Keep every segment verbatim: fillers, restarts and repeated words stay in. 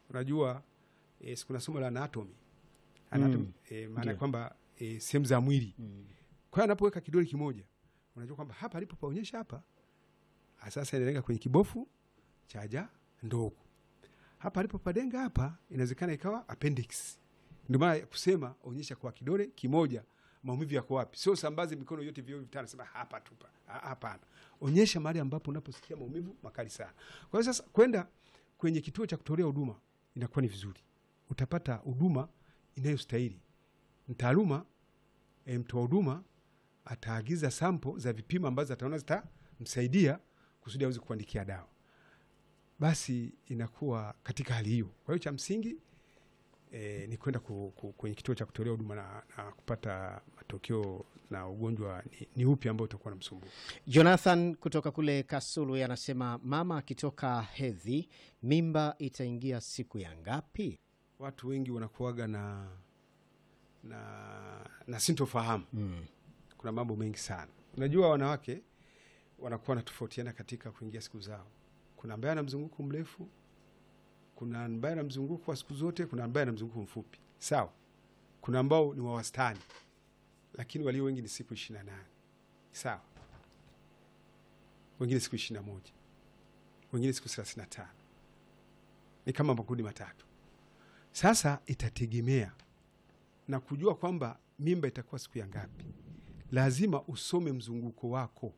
unajua eh, kuna somo la anatomy. Anatomy Mm. eh, maana kwamba eh, sehemu za mwili. Mm. Kwa hiyo anapoweka kidole kimoja, unajua kwamba hapa alipopaonyesha hapa, sasa inalenga kwenye kibofu cha haja ndogo. Hapa alipopadenga hapa, inawezekana ikawa appendix. Ndio maana kusema onyesha kwa kidole kimoja maumivu yako wapi. Sio sambaze mikono yote vio vitano sema hapa tupa. Hapana. Onyesha mahali ambapo unaposikia maumivu makali sana. Kwa hiyo sasa kwenda kwenye kituo cha kutolea huduma inakuwa ni vizuri. Utapata huduma inayostahili. Mtaaluma e, mtoa huduma ataagiza sample za vipimo ambazo ataona zitamsaidia kusudi aweze kuandikia dawa. Basi inakuwa katika hali hiyo. Kwa hiyo cha msingi E, ni kwenda ku, ku, kwenye kituo cha kutolea huduma na, na kupata matokeo na ugonjwa ni, ni upi ambao utakuwa na msumbufu. Jonathan kutoka kule Kasulu anasema mama akitoka hedhi mimba itaingia siku ya ngapi? Watu wengi wanakuaga na na, na sintofahamu. Mm. Kuna mambo mengi sana. Unajua wanawake wanakuwa na tofautiana katika kuingia siku zao. Kuna ambaye ana mzunguko mrefu, kuna ambaye ana mzunguko wa siku zote, kuna ambaye ana mzunguko mfupi. Sawa. Kuna ambao ni wa wastani. Lakini walio wengi ni siku ishirini na nane. Sawa. Wengine siku ishirini na moja. Wengine siku thelathini na tano. Ni kama makundi matatu. Sasa itategemea na kujua kwamba mimba itakuwa siku ya ngapi. Lazima usome mzunguko wako.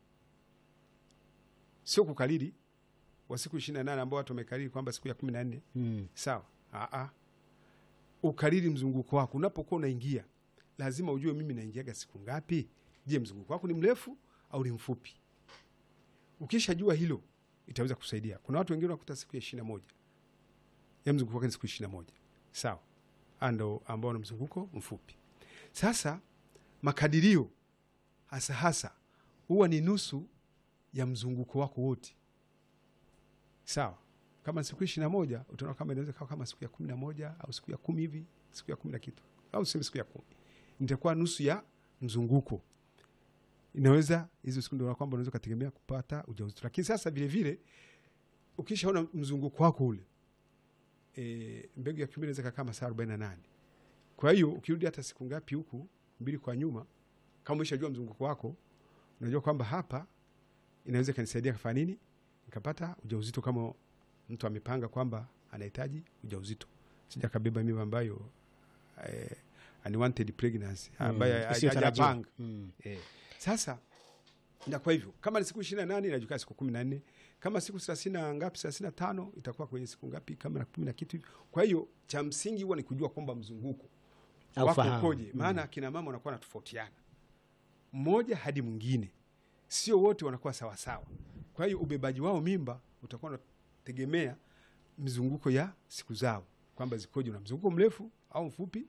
Sio kukalili wa siku ishirini na nane ambao watu wamekariri kwamba siku ya kumi na nne. Hmm. Sawa. Aa. Ukariri mzunguko wako. Unapokuwa unaingia, lazima ujue mimi naingiaga siku ngapi? Je, mzunguko wako ni mrefu au ni mfupi? Ukishajua hilo, itaweza kusaidia. Kuna watu wengine wanakuta siku ya ishirini na moja. Ya mzunguko wake ni siku ishirini na moja. Sawa. Ando ambao wana mzunguko mfupi. Sasa makadirio hasa hasa huwa ni nusu ya mzunguko wako wote. Sawa. Kama siku ishirini na moja, utaona kama inaweza kuwa kama siku ya kumi na moja au siku ya kumi hivi, siku ya kumi na kitu. Au sema siku ya kumi. Nitakuwa nusu ya mzunguko. Inaweza hizo siku ndio kwamba unaweza kutegemea kupata ujauzito. Lakini sasa vile vile ukishaona mzunguko wako ule, e, mbegu ya kiume inaweza kama saa arobaini na nane. Kwa hiyo ukirudi hata siku ngapi huku mbili kwa nyuma, kama umeshajua mzunguko wako, unajua kwamba hapa inaweza kanisaidia kufanya nini? Nikapata ujauzito kama mtu amepanga kwamba anahitaji ujauzito. Sija kabeba mimba ambayo eh, unwanted pregnancy ambayo hajapanga. Mm. Eh. Sasa inakuwa hivyo. Kama ni siku ishirini na nane inajuka siku kumi na nne. Kama siku thelathini na ngapi thelathini na tano itakuwa kwenye siku ngapi kama na kumi na kitu hivyo. Kwa hiyo cha msingi huwa ni kujua kwamba mzunguko wako ukoje. Maana kina mama wanakuwa wanatofautiana. Mmoja hadi mwingine. Sio wote wanakuwa sawa sawa. Kwa hiyo ubebaji wao mimba utakuwa unategemea mzunguko ya siku zao. Kwamba zikoje, una mzunguko mrefu au mfupi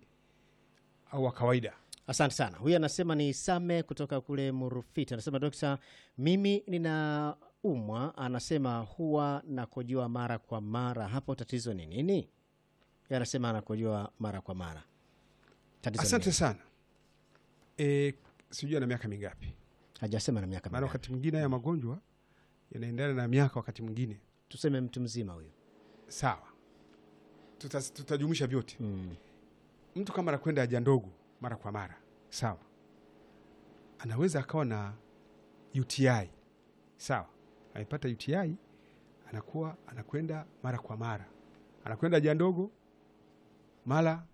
au wa kawaida. Asante sana. Huyu anasema ni Same kutoka kule Murufiti. Anasema dokta, mimi nina umwa, anasema huwa nakojoa mara kwa mara. Hapo tatizo ni nini? Yeye anasema anakojoa mara kwa mara. Tatizo Asante nini? Sana. Eh, sijui ana miaka mingapi. Hajasema na miaka mingapi. Maana wakati mwingine ya magonjwa yanaendana na miaka, wakati mwingine. Tuseme mtu mzima huyo. Sawa. Tuta, tutajumuisha vyote. Mm. Mtu kama anakwenda haja ndogo mara kwa mara, sawa, anaweza akawa na U T I. Sawa, amepata U T I, anakuwa anakwenda mara kwa mara, anakwenda haja ndogo, mara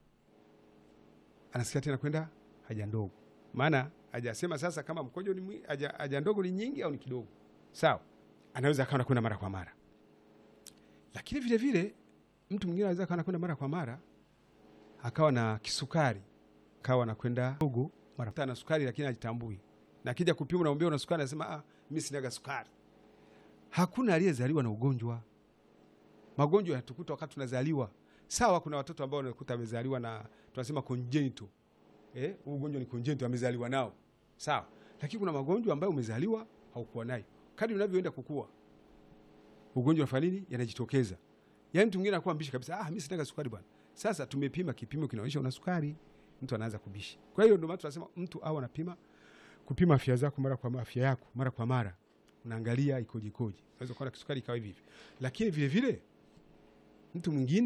anasikia tena kwenda haja ndogo. Maana hajasema sasa kama mkojo ni haja, haja ndogo ni nyingi au ni kidogo. Sawa, anaweza akawa anakwenda mara kwa mara. Lakini vile vile mtu mwingine anaweza akawa anakwenda mara kwa mara akawa na kisukari, akawa anakwenda ndogo mara tano na sukari, lakini hajitambui. Na akija kupima na umbea una sukari, anasema ah, mimi sinaga sukari. Hakuna aliyezaliwa na ugonjwa. Magonjwa yanatukuta wakati tunazaliwa. Sawa, kuna watoto ambao wanakuta wamezaliwa na tunasema congenital. Eh, ugonjwa ni congenital, amezaliwa nao. Sawa. Lakini kuna magonjwa ambayo umezaliwa haukuwa nayo. Kadri unavyoenda kukua, ugonjwa unafanya nini? Yanajitokeza. Yaani mtu mwingine anakuwa mbishi kabisa, ah, mimi sinaga sukari bwana. Sasa tumepima, kipimo kinaonyesha una sukari. Mtu anaanza kubishi. Kwa hiyo ndio maana tunasema mtu au anapima, kupima afya zako mara kwa afya yako mara kwa mara. Unaangalia ikoje ikoje. Unaweza kuona kisukari ikawa hivi hivi. Lakini vile vile mtu mwingine